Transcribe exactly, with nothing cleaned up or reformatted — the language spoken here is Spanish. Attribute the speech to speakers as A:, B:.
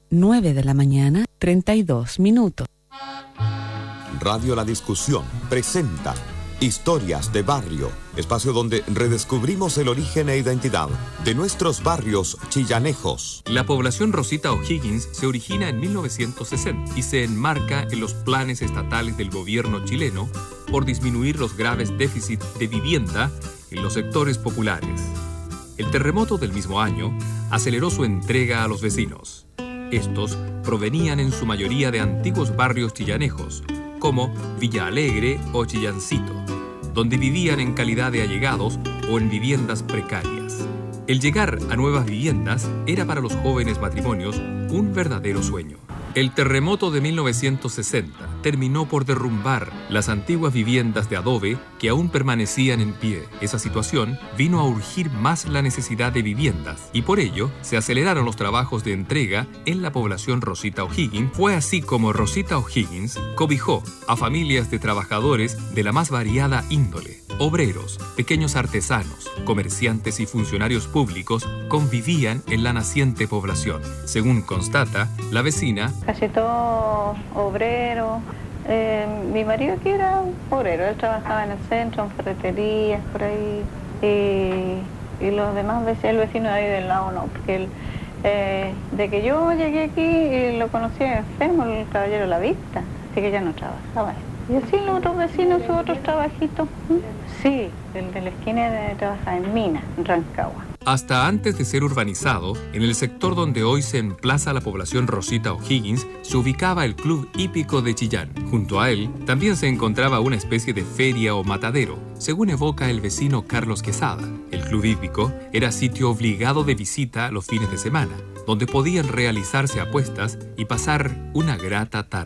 A: nueve de la mañana, treinta y dos minutos.
B: Radio La Discusión presenta Historias de Barrio, espacio donde redescubrimos el origen e identidad de nuestros barrios chillanejos.
C: La población Rosita O'Higgins se origina en mil novecientos sesenta y se enmarca en los planes estatales del gobierno chileno por disminuir los graves déficits de vivienda en los sectores populares. El terremoto del mismo año aceleró su entrega a los vecinos. Estos provenían en su mayoría de antiguos barrios chillanejos, como Villa Alegre o Chillancito, donde vivían en calidad de allegados o en viviendas precarias. El llegar a nuevas viviendas era para los jóvenes matrimonios un verdadero sueño. El terremoto de mil novecientos sesenta terminó por derrumbar las antiguas viviendas de adobe que aún permanecían en pie. Esa situación vino a urgir más la necesidad de viviendas y por ello se aceleraron los trabajos de entrega en la población Rosita O'Higgins. Fue así como Rosita O'Higgins cobijó a familias de trabajadores de la más variada índole. Obreros, pequeños artesanos, comerciantes y funcionarios públicos convivían en la naciente población. Según constata la vecina,
D: casi todos obreros. Eh, mi marido que era obrero, él trabajaba en el centro, en ferreterías, por ahí, y, y los demás vecinos, el vecino de ahí del lado no, porque él, eh, de que yo llegué aquí y lo conocí enfermo, el caballero La Vista, así que ya no trabajaba. Y así los otros vecinos, sus otros trabajitos. Sí, el de la esquina de trabajar en mina, en Rancagua.
C: Hasta antes de ser urbanizado, en el sector donde hoy se emplaza la población Rosita O'Higgins, se ubicaba el Club Hípico de Chillán. Junto a él, también se encontraba una especie de feria o matadero, según evoca el vecino Carlos Quesada. El Club Hípico era sitio obligado de visita los fines de semana, donde podían realizarse apuestas y pasar una grata tarde.